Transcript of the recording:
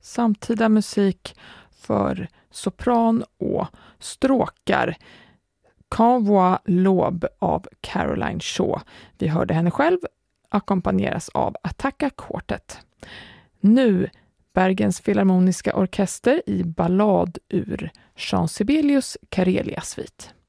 samtida musik för sopran och stråkar. Canvois l'aube av Caroline Shaw. Vi hörde henne själv ackompanjeras av Attacca Quartet. Nu Bergens Filharmoniska Orkester i ballad ur Jean Sibelius Karelia-svit.